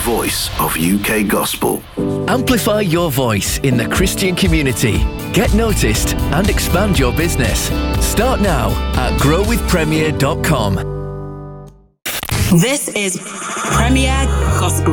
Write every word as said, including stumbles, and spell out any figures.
voice of U K gospel. Amplify your voice in the Christian community. Get noticed and expand your business. Start now at grow with premier dot com. This is Premier Gospel.